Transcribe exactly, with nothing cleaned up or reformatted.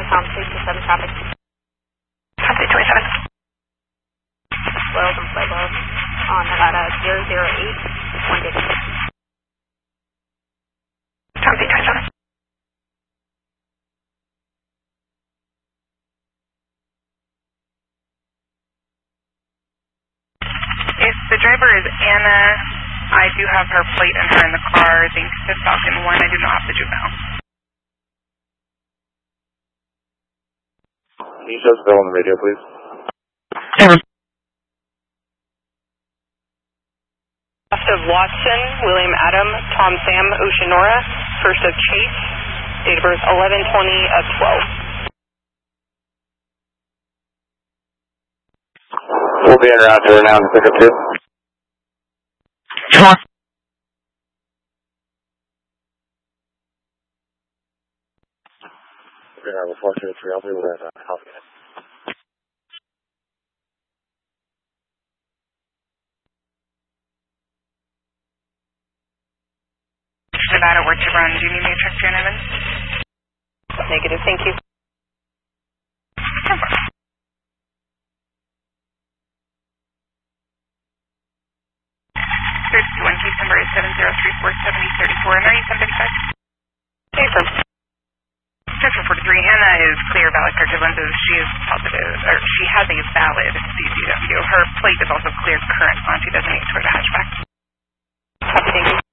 Tom, three two seven traffic. Tom three twenty-seven. Wells and Pueblo on Nevada zero zero eight one eight six. Tom three twenty-seven. If the driver is Anna, I do have her plate and her in the car. Thanks to Falcon one, I do not have the juvenile. Can you show us Bill on the radio, please? Seven. Last of Watson, William Adam, Tom Sam, Oceanora, first of Chase, date of birth eleven twenty of twelve. We'll be en route to her now to pick up two. Sure. We're going to have a four two three. I'll be with that. Uh, Falcon. Nevada, where to run? Do you need me to check your Evans? Negative, thank you. thirty-one, case number is seven zero three four seven zero three four, and are you seven thirty-five? Okay, from Section forty-three, Hannah is clear, valid corrective lenses. She is positive, or she has a valid C C W. Her plate is also clear current on two thousand eight Toyota hatchback. Copy, thank you.